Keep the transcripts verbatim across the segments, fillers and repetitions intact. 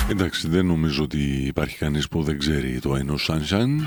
Εντάξει, δεν νομίζω ότι υπάρχει κανείς που δεν ξέρει το I Know Sunshine,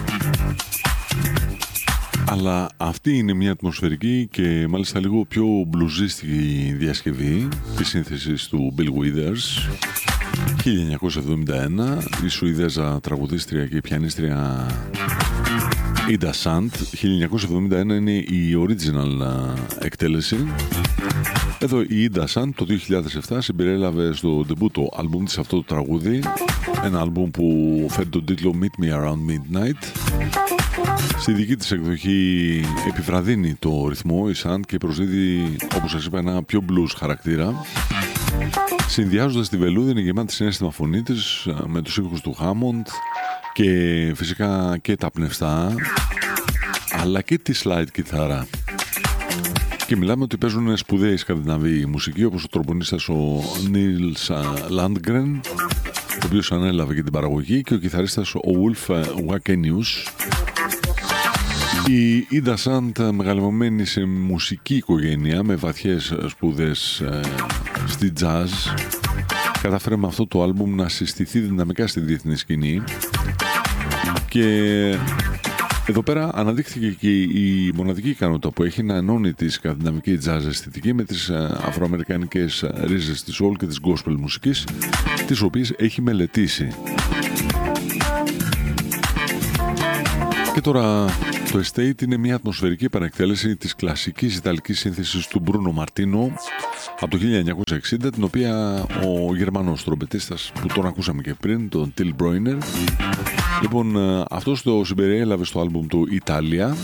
αλλά αυτή είναι μια ατμοσφαιρική και μάλιστα λίγο πιο μπλουζίστικη διασκευή της σύνθεσης του Bill Withers. χίλια εννιακόσια εβδομήντα ένα, η Σουηδέζα τραγουδίστρια και πιανίστρια Ida Sand. χίλια εννιακόσια εβδομήντα ένα είναι η original εκτέλεση. Εδώ η Ida Sand το δύο χιλιάδες επτά συμπεριέλαβε στο ντεμπούτο άλμπουμ της αυτό το τραγούδι, ένα άλμπουμ που φέρει τον τίτλο Meet Me Around Midnight. Στη δική της εκδοχή επιβραδύνει το ρυθμό η Sand και προσδίδει, όπως σας είπα, ένα πιο blues χαρακτήρα, συνδυάζοντας τη βελούδινη γεμάτη συναίσθημα φωνή της με τους ήχους του Hammond και φυσικά και τα πνευστά, αλλά και τη slide κιθάρα. Και μιλάμε ότι παίζουν σπουδαίοι σκανδιναβοί μουσικοί, όπως ο τρομπονίστας ο Nils Landgren, ο οποίος ανέλαβε και την παραγωγή, και ο κιθαρίστας ο Wolf Wakenius. Η Ida Sand, μεγαλωμένη σε μουσική οικογένεια με βαθιές σπουδές ε, στη jazz, κατάφερε με αυτό το άλμπουμ να συστηθεί δυναμικά στη διεθνή σκηνή, και εδώ πέρα αναδείχθηκε και η μοναδική ικανότητα που έχει να ενώνει τη σκανδιναβική jazz αισθητική με τις αφροαμερικανικές ρίζες της soul και της gospel μουσικής, τις οποίες έχει μελετήσει. Και τώρα το Estate είναι μια ατμοσφαιρική επανεκτέλεση της κλασικής ιταλικής σύνθεσης του Bruno Martino από το χίλια εννιακόσια εξήντα, την οποία ο Γερμανός τρομπετίστας που τον ακούσαμε και πριν, τον Till Breuer, λοιπόν, αυτός το συμπεριέλαβε στο άλμπουμ του Italia,